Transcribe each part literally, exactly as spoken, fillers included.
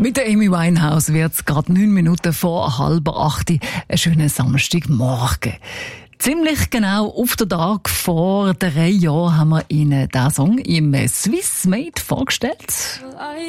Mit der Amy Winehouse wird es gerade neun Minuten vor halb acht. Einen schönen Samstagmorgen. Ziemlich genau auf den Tag vor drei Jahren haben wir Ihnen diesen Song im Swiss Made vorgestellt.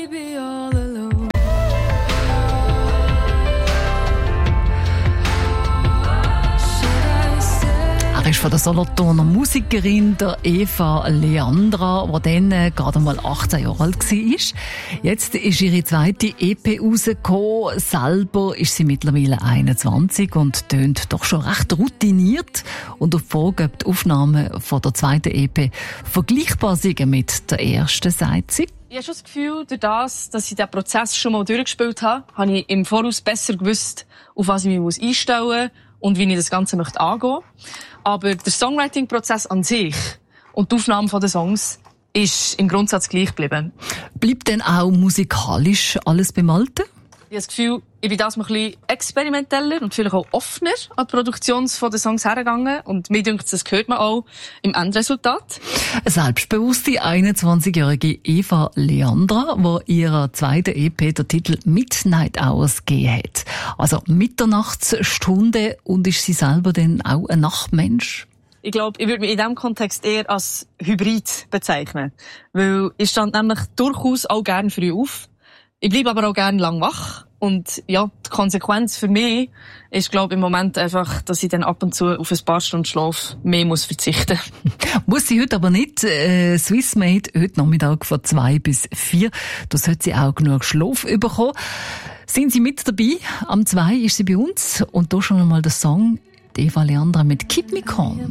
Er ist von der Solothurner Musikerin der Eva Leandra, die dann gerade mal achtzehn Jahre alt war. Jetzt ist ihre zweite E P rausgekommen. Selber ist sie mittlerweile einundzwanzig und tönt doch schon recht routiniert. Und auf die Frage, ob die Aufnahmen von der zweiten E P vergleichbar sind mit der ersten, sagt sie. Ich habe schon das Gefühl, durch das, dass ich diesen Prozess schon mal durchgespielt habe, habe ich im Voraus besser gewusst, auf was ich mich einstellen muss und wie ich das Ganze möchte angehen. Aber der Songwriting-Prozess an sich und die Aufnahme der Songs ist im Grundsatz gleich geblieben. Bleibt denn auch musikalisch alles beim Alten? Ich habe das Gefühl, ich bin das mal ein bisschen experimenteller und vielleicht auch offener an die Produktion der Songs hergegangen. Und mir denkt, das hört man auch im Endresultat. Eine selbstbewusste einundzwanzigjährige Eva Leandra, die ihrer zweiten E P den Titel Midnight Hours gegeben hat. Also Mitternachtsstunde, und ist sie selber denn auch ein Nachtmensch? Ich glaube, ich würde mich in diesem Kontext eher als Hybrid bezeichnen. Weil ich stand nämlich durchaus auch gerne früh auf. Ich bleibe aber auch gerne lang wach. Und ja, die Konsequenz für mich ist, glaube ich, im Moment einfach, dass ich dann ab und zu auf ein paar Stunden Schlaf mehr muss verzichten. Muss sie heute aber nicht. Äh, Swiss Made heute Nachmittag von zwei bis vier. Da sollte sie auch genug Schlaf bekommen. Sind Sie mit dabei? Am zwei ist sie bei uns. Und da schon einmal der Song Eva Leandra mit Keep Me Calm.